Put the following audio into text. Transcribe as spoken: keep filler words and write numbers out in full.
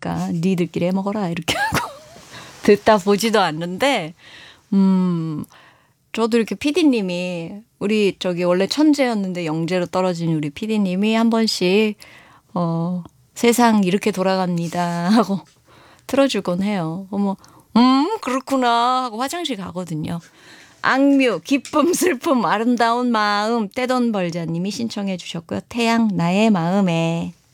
테니까 니들끼리 해먹어라 이렇게 하고 듣다 보지도 않는데 음 저도 이렇게 피디님이 우리 저기 원래 천재였는데 영재로 떨어진 우리 피디님이 한 번씩 어 세상 이렇게 돌아갑니다 하고 틀어주곤 해요. 어머 음 그렇구나 하고 화장실 가거든요. 악뮤 기쁨 슬픔 아름다운 마음 떼돈 벌자님이 신청해 주셨고요. 태양 나의 마음에